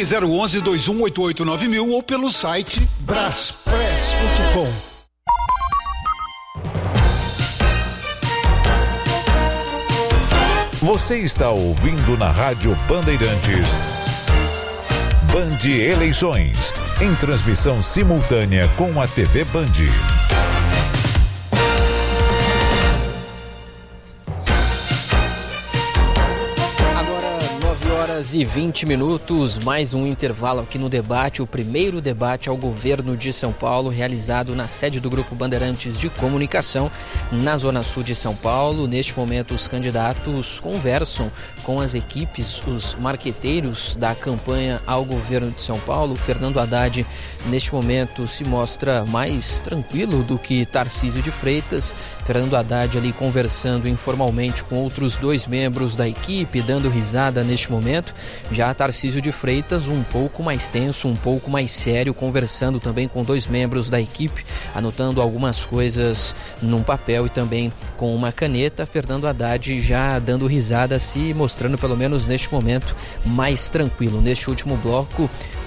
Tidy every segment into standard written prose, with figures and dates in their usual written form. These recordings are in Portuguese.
Ligue 011-2188-9000 ou pelo site braspress.com. Você está ouvindo na Rádio Bandeirantes Band Eleições, em transmissão simultânea com a TV Band. E 20 minutos, mais um intervalo aqui no debate, o primeiro debate ao governo de São Paulo, realizado na sede do Grupo Bandeirantes de Comunicação, na Zona Sul de São Paulo. Neste momento, os candidatos conversam com as equipes, os marqueteiros da campanha ao governo de São Paulo. Fernando Haddad, neste momento, se mostra mais tranquilo do que Tarcísio de Freitas. Fernando Haddad ali conversando informalmente com outros dois membros da equipe, dando risada neste momento. Já Tarcísio de Freitas um pouco mais tenso, um pouco mais sério, conversando também com dois membros da equipe, anotando algumas coisas num papel e também com uma caneta. Fernando Haddad já dando risada, se mostrando pelo menos neste momento mais tranquilo. Neste último bloco,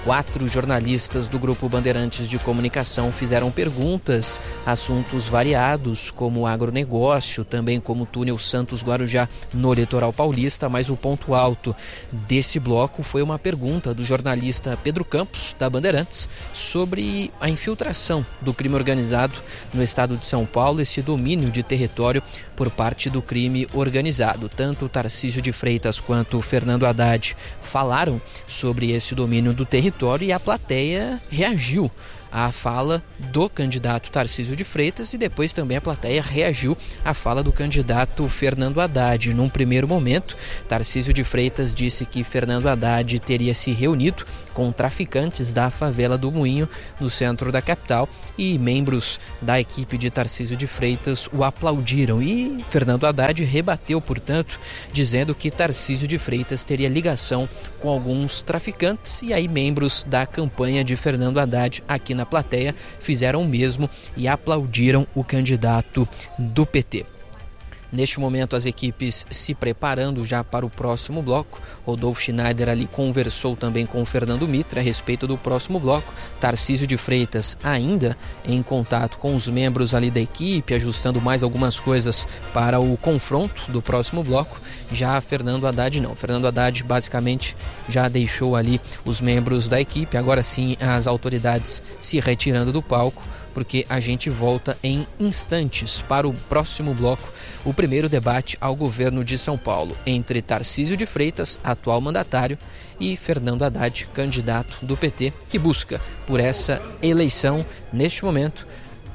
4 jornalistas do Grupo Bandeirantes de Comunicação fizeram perguntas, assuntos variados, como agronegócio, também como túnel Santos-Guarujá no litoral paulista, mas o ponto alto desse bloco foi uma pergunta do jornalista Pedro Campos, da Bandeirantes, sobre a infiltração do crime organizado no estado de São Paulo, esse domínio de território por parte do crime organizado. Tanto Tarcísio de Freitas quanto Fernando Haddad falaram sobre esse domínio do território e a plateia reagiu à fala do candidato Tarcísio de Freitas e depois também a plateia reagiu à fala do candidato Fernando Haddad. Num primeiro momento, Tarcísio de Freitas disse que Fernando Haddad teria se reunido com traficantes da favela do Moinho, no centro da capital, e membros da equipe de Tarcísio de Freitas o aplaudiram. E Fernando Haddad rebateu, portanto, dizendo que Tarcísio de Freitas teria ligação com alguns traficantes, e aí membros da campanha de Fernando Haddad aqui na plateia fizeram o mesmo e aplaudiram o candidato do PT. Neste momento, as equipes se preparando já para o próximo bloco. Rodolfo Schneider ali conversou também com o Fernando Mitra a respeito do próximo bloco. Tarcísio de Freitas ainda em contato com os membros ali da equipe, ajustando mais algumas coisas para o confronto do próximo bloco. Já Fernando Haddad não. Fernando Haddad basicamente já deixou ali os membros da equipe. Agora sim, as autoridades se retirando do palco, porque a gente volta em instantes para o próximo bloco, o primeiro debate ao governo de São Paulo, entre Tarcísio de Freitas, atual mandatário, e Fernando Haddad, candidato do PT, que busca por essa eleição. Neste momento,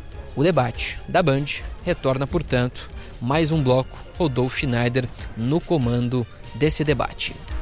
o debate da Band retorna, portanto, mais um bloco, Rodolfo Schneider no comando desse debate.